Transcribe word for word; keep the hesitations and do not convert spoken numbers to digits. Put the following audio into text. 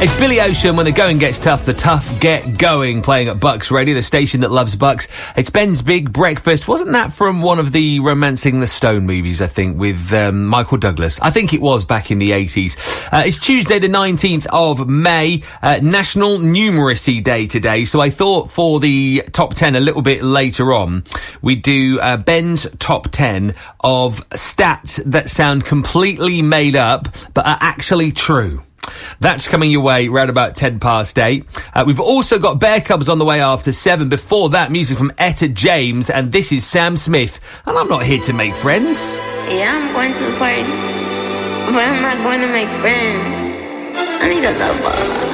It's Billy Ocean. When the going gets tough, the tough get going, playing at Bucks Radio, the station that loves Bucks. It's Ben's Big Breakfast. Wasn't that from one of the Romancing the Stone movies, I think, with um, Michael Douglas? I think it was back in the eighties. Uh, it's Tuesday the nineteenth of May, uh, National Numeracy Day today, so I thought for the top ten a little bit later on, we'd do uh, Ben's top ten of stats that sound completely made up, but are actually true. That's coming your way round about ten past eight. Uh, we've also got Bear Cubs on the way after seven. Before that, music from Etta James, and this is Sam Smith. And I'm not here to make friends. Yeah, I'm going to the party, but I'm not going to make friends. I need a lover.